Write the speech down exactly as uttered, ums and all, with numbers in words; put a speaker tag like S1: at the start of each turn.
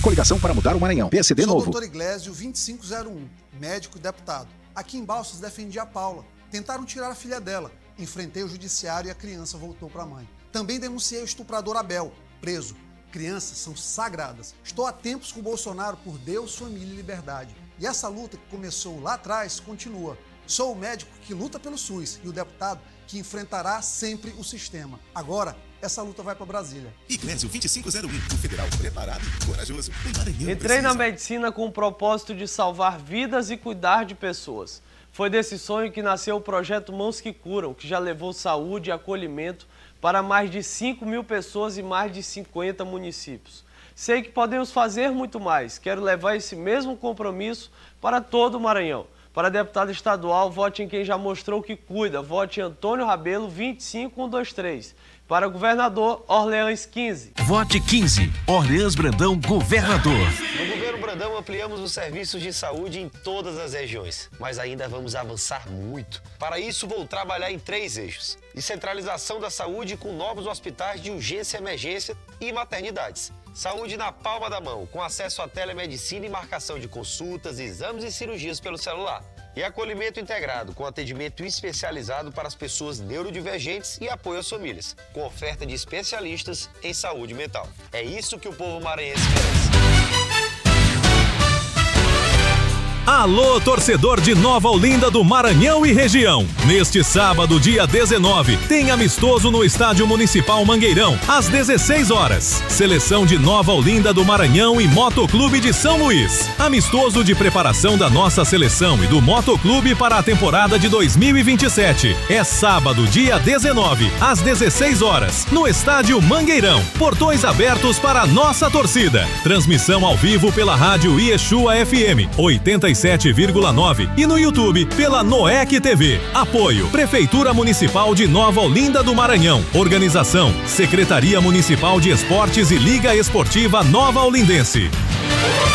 S1: Coligação para mudar o Maranhão. P S D
S2: Sou
S1: novo.
S2: doutor Iglesio vinte e cinco zero um, médico e deputado. Aqui em Balsas defendi a Paula. Tentaram tirar a filha dela. Enfrentei o judiciário e a criança voltou para a mãe. Também denunciei o estuprador Abel, preso. Crianças são sagradas. Estou há tempos com o Bolsonaro por Deus, família e liberdade. E essa luta que começou lá atrás continua. Sou o médico que luta pelo SUS e o deputado que enfrentará sempre o sistema. Agora, essa luta vai para Brasília.
S3: Iglesio vinte e cinco zero um, o federal preparado e corajoso. O Maranhão
S4: Entrei
S3: precisa.
S4: na medicina com o propósito de salvar vidas e cuidar de pessoas. Foi desse sonho que nasceu o projeto Mãos que Curam, que já levou saúde e acolhimento para mais de cinco mil pessoas e mais de cinquenta municípios. Sei que podemos fazer muito mais. Quero levar esse mesmo compromisso para todo o Maranhão. Para deputado estadual, vote em quem já mostrou que cuida. Vote em Antônio Rabelo, vinte e cinco um dois três. Para governador, Orleans quinze.
S5: Vote quinze. Orleans Brandão, governador.
S6: No governo Brandão, ampliamos os serviços de saúde em todas as regiões, mas ainda vamos avançar muito. Para isso, vou trabalhar em três eixos. Descentralização da saúde com novos hospitais de urgência, emergência e maternidades. Saúde na palma da mão, com acesso à telemedicina e marcação de consultas, exames e cirurgias pelo celular. E acolhimento integrado, com atendimento especializado para as pessoas neurodivergentes e apoio às famílias, com oferta de especialistas em saúde mental. É isso que o povo maranhense merece.
S7: Alô, torcedor de Nova Olinda do Maranhão e região. Neste sábado, dia dezenove, tem amistoso no Estádio Municipal Mangueirão, às dezesseis horas. Seleção de Nova Olinda do Maranhão e Motoclube de São Luís. Amistoso de preparação da nossa seleção e do Motoclube para a temporada de dois mil e vinte e sete. É sábado, dia dezenove, às dezesseis horas, no Estádio Mangueirão. Portões abertos para a nossa torcida. Transmissão ao vivo pela rádio Iechua F M oitenta e sete vírgula nove e no YouTube pela Noec T V. Apoio Prefeitura Municipal de Nova Olinda do Maranhão. Organização Secretaria Municipal de Esportes e Liga Esportiva Nova Olindense.